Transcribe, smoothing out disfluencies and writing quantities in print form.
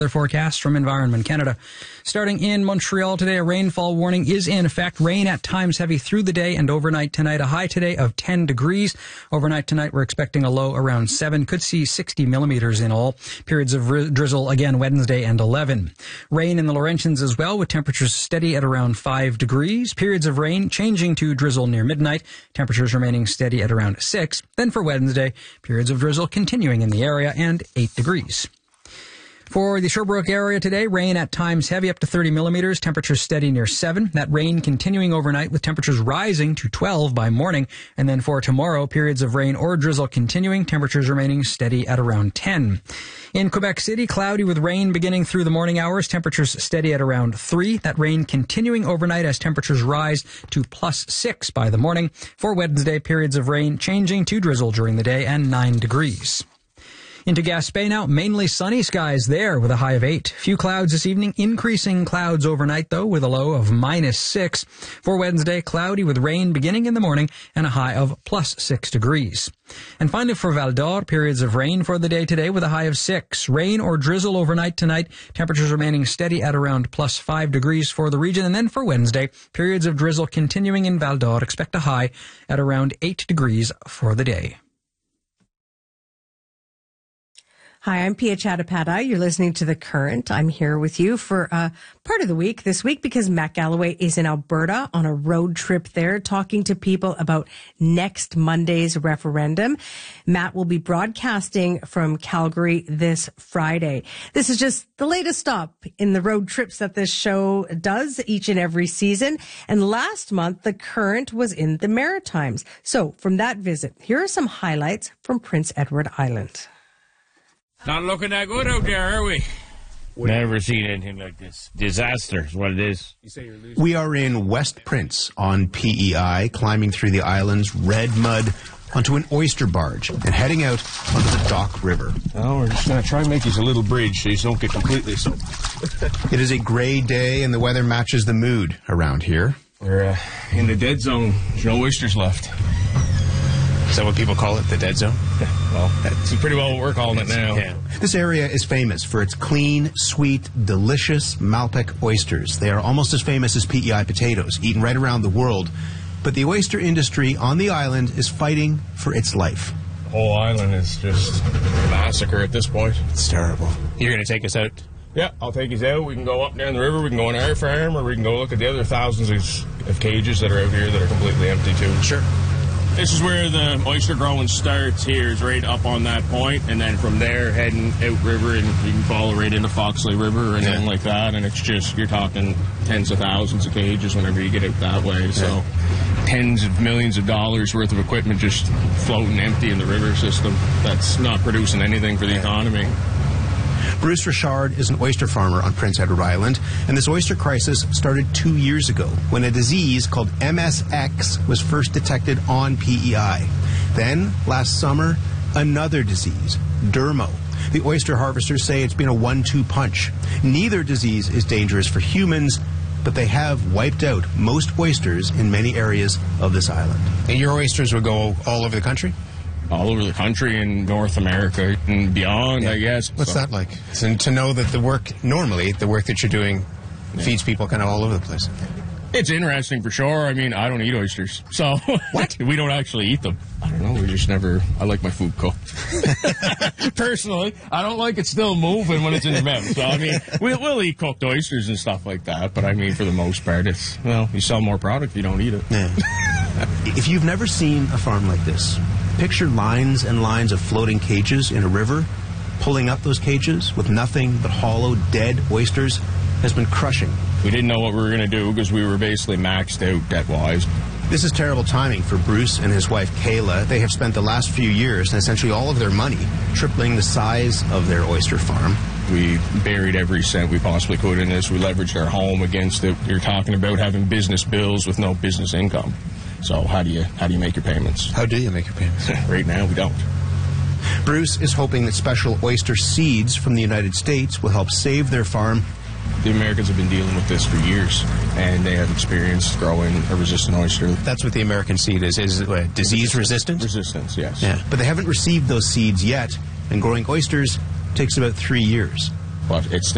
Forecast from Environment Canada. Starting in Montreal today, a rainfall warning is in effect. Rain at times heavy through the day and overnight tonight. A high today of 10 degrees. Overnight tonight, we're expecting a low around 7. Could see 60 millimeters in all. Periods of drizzle again Wednesday and 11. Rain in the Laurentians as well, with temperatures steady at around 5 degrees. Periods of rain changing to drizzle near midnight. Temperatures remaining steady at around 6. Then for Wednesday, periods of drizzle continuing in the area and 8 degrees. For the Sherbrooke area today, rain at times heavy up to 30 millimeters, temperatures steady near 7. That rain continuing overnight with temperatures rising to 12 by morning. And then for tomorrow, periods of rain or drizzle continuing, temperatures remaining steady at around 10. In Quebec City, cloudy with rain beginning through the morning hours, temperatures steady at around 3. That rain continuing overnight as temperatures rise to +6 by the morning. For Wednesday, periods of rain changing to drizzle during the day and 9 degrees. Into Gaspé now, mainly sunny skies there with a high of 8. Few clouds this evening, increasing clouds overnight though with a low of -6. For Wednesday, cloudy with rain beginning in the morning and a high of +6 degrees. And finally for Val d'Or, periods of rain for the day today with a high of 6. Rain or drizzle overnight tonight, temperatures remaining steady at around +5 degrees for the region. And then for Wednesday, periods of drizzle continuing in Val d'Or, expect a high at around 8 degrees for the day. Hi, I'm Pia Chattopadhyay. You're listening to The Current. I'm here with you for part of the week this week because Matt Galloway is in Alberta on a road trip there talking to people about next Monday's referendum. Matt will be broadcasting from Calgary this Friday. This is just the latest stop in the road trips that this show does each and every season. And last month, The Current was in the Maritimes. So from that visit, here are some highlights from Prince Edward Island. Not looking that good out there, are we? Never seen anything like this. Disaster is what it is. We are in West Prince on PEI, climbing through the island's red mud onto an oyster barge and heading out onto the Dock River. Oh, we're just going to try and make these a little bridge so you don't get completely soaked. It is a gray day and the weather matches the mood around here. We're in the dead zone. There's no oysters left. Is that what people call it, the dead zone? Yeah, well, that's pretty well what we're calling it now. Yeah. This area is famous for its clean, sweet, delicious Malpeque oysters. They are almost as famous as PEI potatoes, eaten right around the world. But the oyster industry on the island is fighting for its life. The whole island is just a massacre at this point. It's terrible. You're going to take us out? Yeah, I'll take you out. We can go up down the river, we can go on our farm, or we can go look at the other thousands of cages that are out here that are completely empty too. Sure. This is where the oyster growing starts here, is right up on that point, and then from there heading outriver, and you can follow right into Foxley River and anything like that, and it's just, you're talking tens of thousands of cages whenever you get out that way, so tens of millions of dollars worth of equipment just floating empty in the river system that's not producing anything for the economy. Bruce Richard is an oyster farmer on Prince Edward Island, and this oyster crisis started 2 years ago when a disease called MSX was first detected on PEI. Then, last summer, another disease, Dermo. The oyster harvesters say it's been a 1-2 punch. Neither disease is dangerous for humans, but they have wiped out most oysters in many areas of this island. And your oysters will go all over the country? All over the country and North America and beyond, I guess. What's that like? And to know that the work that you're doing feeds people kind of all over the place. It's interesting for sure. I mean, I don't eat oysters. So what? We don't actually eat them. I don't know. We just never. I like my food cooked. Personally, I don't like it still moving when it's in your mouth. So I mean, we'll eat cooked oysters and stuff like that. But I mean, for the most part, it's, well, you sell more product if you don't eat it. Yeah. If you've never seen a farm like this, picture lines and lines of floating cages in a river. Pulling up those cages with nothing but hollow, dead oysters has been crushing. We didn't know what we were going to do because we were basically maxed out debt-wise. This is terrible timing for Bruce and his wife Kayla. They have spent the last few years and essentially all of their money tripling the size of their oyster farm. We buried every cent we possibly could in this. We leveraged our home against it. You're talking about having business bills with no business income. So how do you make your payments? How do you make your payments? Right now, we don't. Bruce is hoping that special oyster seeds from the United States will help save their farm. The Americans have been dealing with this for years, and they have experience growing a resistant oyster. That's what the American seed is. Is it disease resistant? Resistance, yes. Yeah, but they haven't received those seeds yet, and growing oysters takes about 3 years. But it's